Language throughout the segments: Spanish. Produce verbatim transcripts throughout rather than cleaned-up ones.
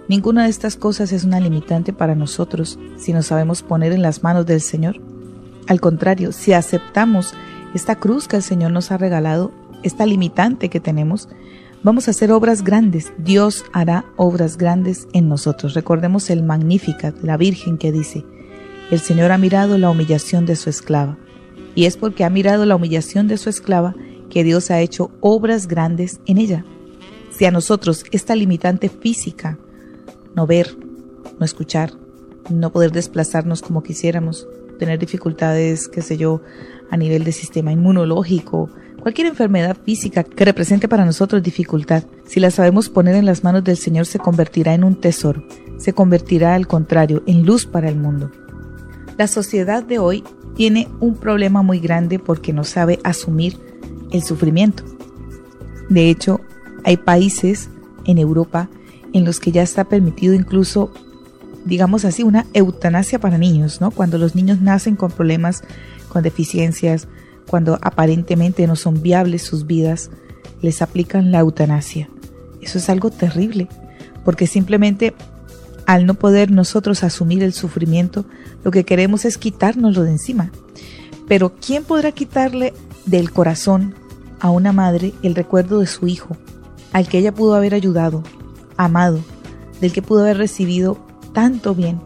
Ninguna de estas cosas es una limitante para nosotros si nos sabemos poner en las manos del Señor. Al contrario, si aceptamos esta cruz que el Señor nos ha regalado, esta limitante que tenemos, vamos a hacer obras grandes. Dios hará obras grandes en nosotros. Recordemos el Magnificat, la Virgen que dice: el Señor ha mirado la humillación de su esclava. Y es porque ha mirado la humillación de su esclava que Dios ha hecho obras grandes en ella. Si a nosotros esta limitante física, no ver, no escuchar, no poder desplazarnos como quisiéramos, tener dificultades, qué sé yo, a nivel de sistema inmunológico, cualquier enfermedad física que represente para nosotros dificultad, si la sabemos poner en las manos del Señor, se convertirá en un tesoro, se convertirá al contrario en luz para el mundo. La sociedad de hoy tiene un problema muy grande porque no sabe asumir el sufrimiento. De hecho, hay países en Europa en los que ya está permitido incluso, digamos así, una eutanasia para niños, ¿no? Cuando los niños nacen con problemas, con deficiencias, cuando aparentemente no son viables sus vidas, les aplican la eutanasia. Eso es algo terrible, porque simplemente al no poder nosotros asumir el sufrimiento, lo que queremos es quitárnoslo de encima. Pero ¿quién podrá quitarle del corazón a una madre el recuerdo de su hijo, al que ella pudo haber ayudado, amado, del que pudo haber recibido tanto bien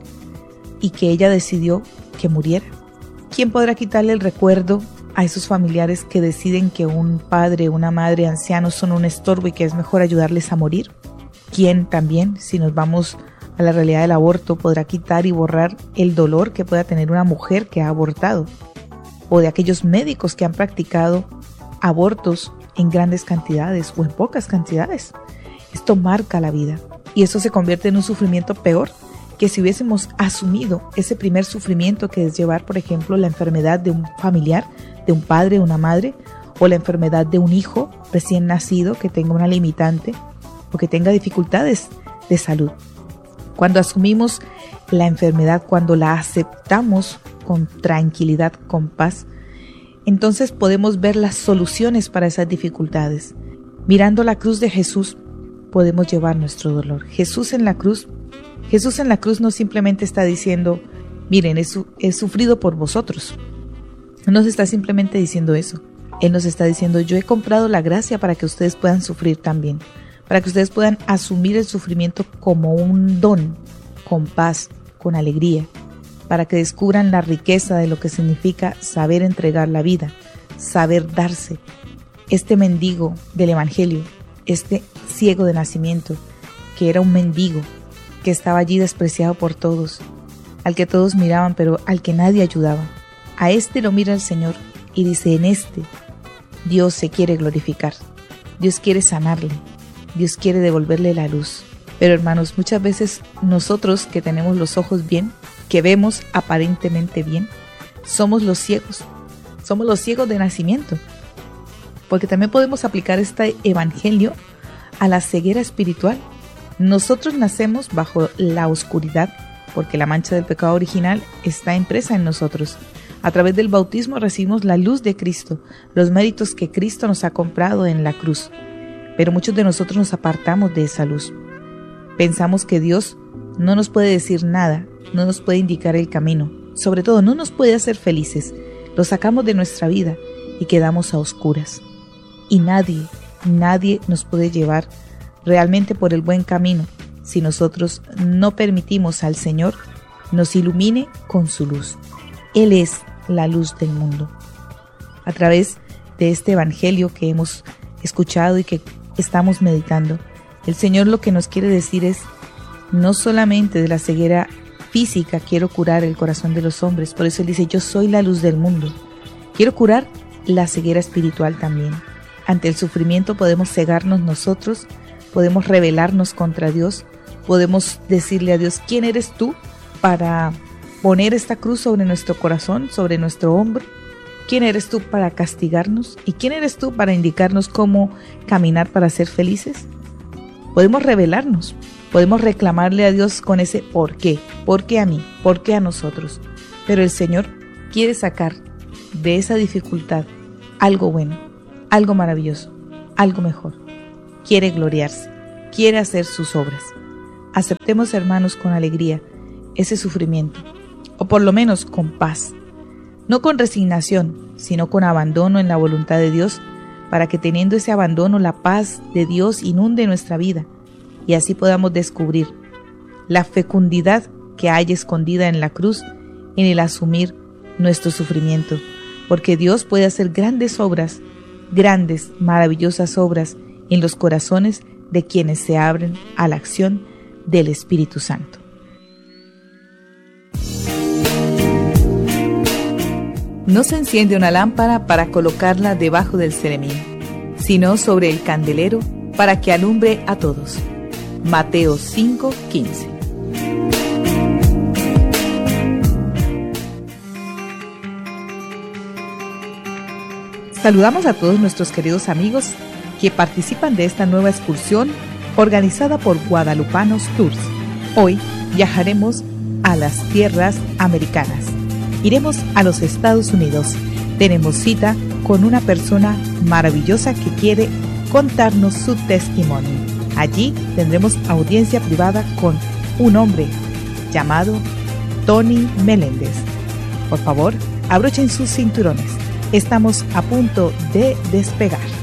y que ella decidió que muriera? ¿Quién podrá quitarle el recuerdo a esos familiares que deciden que un padre o una madre ancianos son un estorbo y que es mejor ayudarles a morir? ¿Quién también, si nos vamos a la realidad del aborto, podrá quitar y borrar el dolor que pueda tener una mujer que ha abortado? O de aquellos médicos que han practicado abortos en grandes cantidades o en pocas cantidades. Esto marca la vida y eso se convierte en un sufrimiento peor que si hubiésemos asumido ese primer sufrimiento que es llevar, por ejemplo, la enfermedad de un familiar, de un padre, una madre, o la enfermedad de un hijo recién nacido que tenga una limitante o que tenga dificultades de salud. Cuando asumimos la enfermedad, cuando la aceptamos con tranquilidad, con paz, entonces podemos ver las soluciones para esas dificultades. Mirando la cruz de Jesús, podemos llevar nuestro dolor. Jesús en la cruz, Jesús en la cruz no simplemente está diciendo: miren, he, su- he sufrido por vosotros. No nos está simplemente diciendo eso. Él nos está diciendo: yo he comprado la gracia para que ustedes puedan sufrir también, para que ustedes puedan asumir el sufrimiento como un don, con paz, con alegría, para que descubran la riqueza de lo que significa saber entregar la vida, saber darse. Este mendigo del Evangelio, este ciego de nacimiento, que era un mendigo, que estaba allí despreciado por todos, al que todos miraban pero al que nadie ayudaba, a este lo mira el Señor y dice: en este Dios se quiere glorificar, Dios quiere sanarle, Dios quiere devolverle la luz. Pero hermanos, muchas veces nosotros que tenemos los ojos bien, que vemos aparentemente bien, somos los ciegos, somos los ciegos de nacimiento, porque también podemos aplicar este evangelio a la ceguera espiritual. Nosotros nacemos bajo la oscuridad porque la mancha del pecado original está impresa en nosotros. A través del bautismo recibimos la luz de Cristo, los méritos que Cristo nos ha comprado en la cruz. Pero muchos de nosotros nos apartamos de esa luz. Pensamos que Dios no nos puede decir nada, no nos puede indicar el camino, sobre todo no nos puede hacer felices. Lo sacamos de nuestra vida y quedamos a oscuras. Y nadie, nadie nos puede llevar realmente por el buen camino si nosotros no permitimos al Señor nos ilumine con su luz. Él es la luz del mundo. A través de este evangelio que hemos escuchado y que estamos meditando, el Señor lo que nos quiere decir es: no solamente de la ceguera física quiero curar el corazón de los hombres, por eso Él dice: yo soy la luz del mundo. Quiero curar la ceguera espiritual también. Ante el sufrimiento podemos cegarnos nosotros, podemos rebelarnos contra Dios, podemos decirle a Dios: ¿quién eres tú para poner esta cruz sobre nuestro corazón, sobre nuestro hombro? ¿Quién eres tú para castigarnos? ¿Y quién eres tú para indicarnos cómo caminar para ser felices? Podemos rebelarnos, podemos reclamarle a Dios con ese ¿por qué? ¿Por qué a mí? ¿Por qué a nosotros? Pero el Señor quiere sacar de esa dificultad algo bueno, algo maravilloso, algo mejor. Quiere gloriarse, quiere hacer sus obras. Aceptemos, hermanos, con alegría ese sufrimiento, o por lo menos con paz, no con resignación, sino con abandono en la voluntad de Dios, para que teniendo ese abandono la paz de Dios inunde nuestra vida y así podamos descubrir la fecundidad que hay escondida en la cruz en el asumir nuestro sufrimiento, porque Dios puede hacer grandes obras, grandes, maravillosas obras en los corazones de quienes se abren a la acción del Espíritu Santo. No se enciende una lámpara para colocarla debajo del celemín, sino sobre el candelero para que alumbre a todos. Mateo cinco quince. Saludamos a todos nuestros queridos amigos que participan de esta nueva excursión organizada por Guadalupanos Tours. Hoy viajaremos a las tierras americanas. Iremos a los Estados Unidos. Tenemos cita con una persona maravillosa que quiere contarnos su testimonio. Allí tendremos audiencia privada con un hombre llamado Tony Meléndez. Por favor, abrochen sus cinturones. Estamos a punto de despegar.